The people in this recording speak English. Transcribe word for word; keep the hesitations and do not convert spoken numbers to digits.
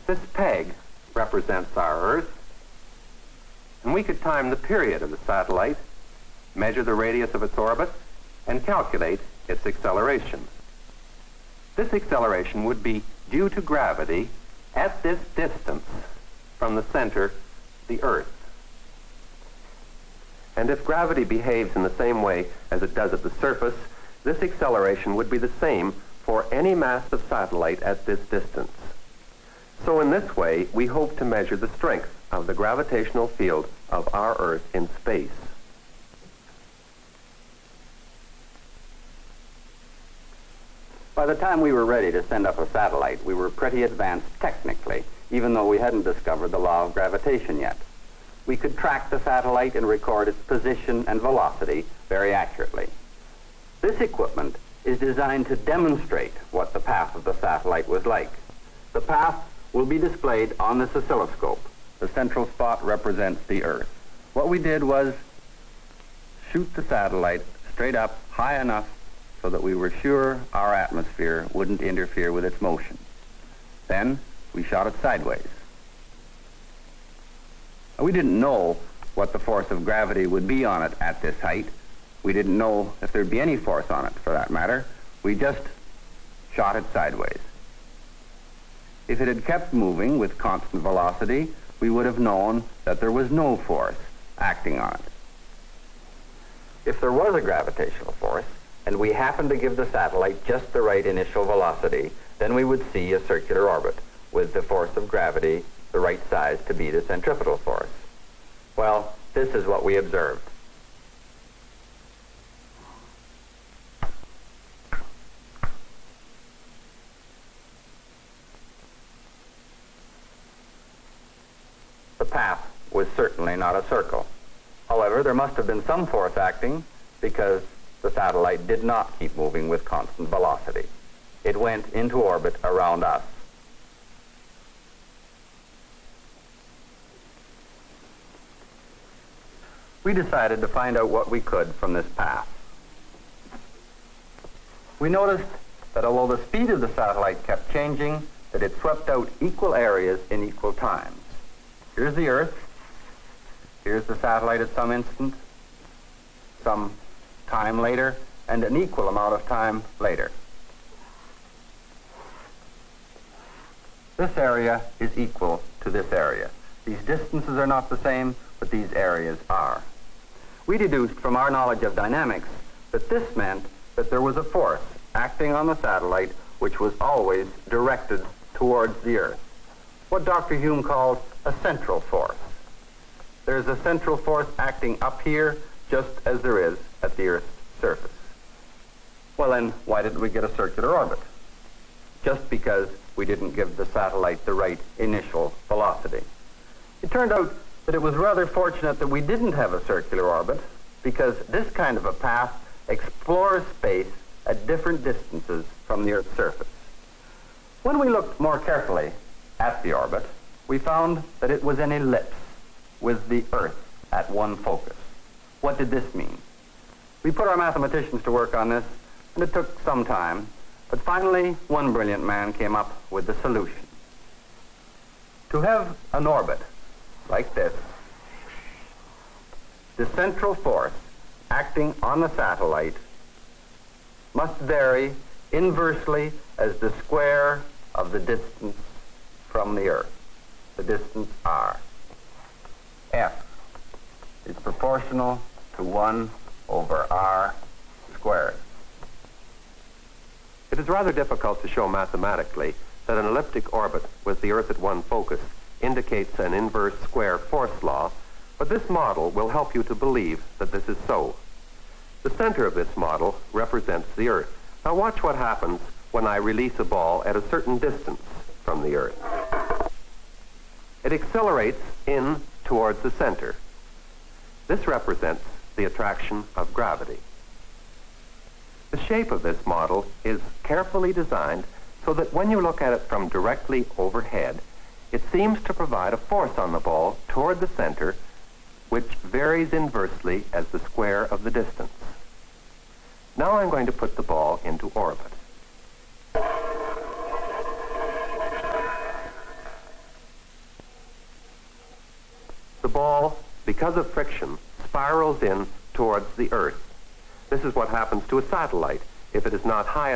This peg represents our Earth, and we could time the period of the satellite, measure the radius of its orbit, and calculate its acceleration. This acceleration would be due to gravity at this distance from the center, the Earth. And if gravity behaves in the same way as it does at the surface, this acceleration would be the same for any massive satellite at this distance. So in this way, we hope to measure the strength of the gravitational field of our Earth in space. By the time we were ready to send up a satellite, we were pretty advanced technically, even though we hadn't discovered the law of gravitation yet. We could track the satellite and record its position and velocity very accurately. This equipment is designed to demonstrate what the path of the satellite was like. The path will be displayed on this oscilloscope. The central spot represents the Earth. What we did was shoot the satellite straight up high enough so that we were sure our atmosphere wouldn't interfere with its motion. Then we shot it sideways. We didn't know what the force of gravity would be on it at this height. We didn't know if there'd be any force on it, for that matter. We just shot it sideways. If it had kept moving with constant velocity, we would have known that there was no force acting on it. If there was a gravitational force, and we happened to give the satellite just the right initial velocity, then we would see a circular orbit with the force of gravity the right size to be the centripetal force. Well, this is what we observed. The path was certainly not a circle. However, there must have been some force acting because the satellite did not keep moving with constant velocity. It went into orbit around us. We decided to find out what we could from this path. We noticed that although the speed of the satellite kept changing, that it swept out equal areas in equal times. Here's the Earth. Here's the satellite at some instant, some time later, and an equal amount of time later. This area is equal to this area. These distances are not the same, but these areas are. We deduced from our knowledge of dynamics that this meant that there was a force acting on the satellite which was always directed towards the Earth, what Doctor Hume calls a central force. There's a central force acting up here just as there is at the Earth's surface. Well then, why didn't we get a circular orbit? Just because we didn't give the satellite the right initial velocity. It turned out that it was rather fortunate that we didn't have a circular orbit, because this kind of a path explores space at different distances from the Earth's surface. When we looked more carefully at the orbit, we found that it was an ellipse with the Earth at one focus. What did this mean? We put our mathematicians to work on this, and it took some time, but finally one brilliant man came up with the solution. To have an orbit like this, the central force acting on the satellite must vary inversely as the square of the distance from the Earth, the distance r. F is proportional to one over r squared. It is rather difficult to show mathematically that an elliptic orbit with the Earth at one focus indicates an inverse square force law, but this model will help you to believe that this is so. The center of this model represents the Earth. Now watch what happens when I release a ball at a certain distance from the Earth. It accelerates in towards the center. This represents the attraction of gravity. The shape of this model is carefully designed so that when you look at it from directly overhead, it seems to provide a force on the ball toward the center, which varies inversely as the square of the distance. Now I'm going to put the ball into orbit. ball, because of friction, spirals in towards the Earth. This is what happens to a satellite if it is not high